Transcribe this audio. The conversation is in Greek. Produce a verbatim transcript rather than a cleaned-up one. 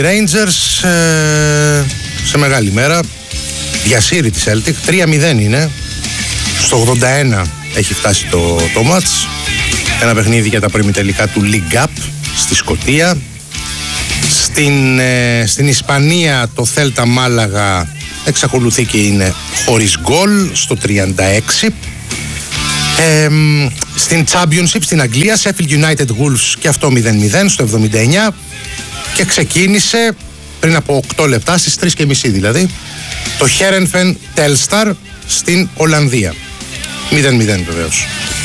Rangers ε, σε μεγάλη μέρα διασύρει τη Celtic, τρία μηδέν είναι. Στο ογδόντα ένα έχει φτάσει το, το μάτς. Ένα παιχνίδι για τα προημιτελικά του League Cup στη Σκωτία. Στην, ε, στην Ισπανία το Θέλτα Μάλαγα εξακολουθεί και είναι χωρίς γκολ στο τριάντα έξι. Ε, στην Championship στην Αγγλία Sheffield United Wolves και αυτό μηδέν μηδέν στο εβδομήντα εννιά και ξεκίνησε πριν από οκτώ λεπτά στις τρεις και μισή δηλαδή το Heerenveen Telstar στην Ολλανδία μηδέν μηδέν βεβαίως.